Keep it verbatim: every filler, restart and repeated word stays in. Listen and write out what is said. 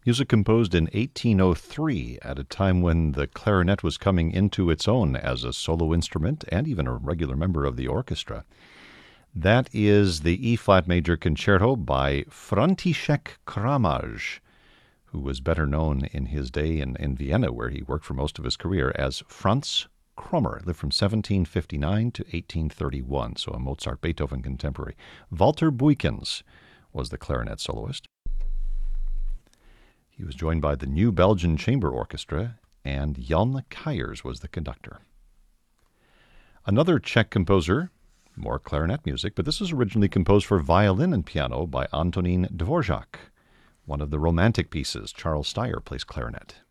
Music composed in eighteen oh three, at a time when the clarinet was coming into its own as a solo instrument and even a regular member of the orchestra. That is the E-flat major concerto by František Kramaj, who was better known in his day in, in Vienna, where he worked for most of his career, as Franz Krommer. Lived from seventeen fifty-nine to eighteen thirty-one, so a Mozart-Beethoven contemporary. Walter Buykens was the clarinet soloist. He was joined by the New Belgian Chamber Orchestra, and Jan Kuyers was the conductor. Another Czech composer, more clarinet music, but this was originally composed for violin and piano by Antonín Dvořák. One of the Romantic pieces. Charles Steyer plays clarinet.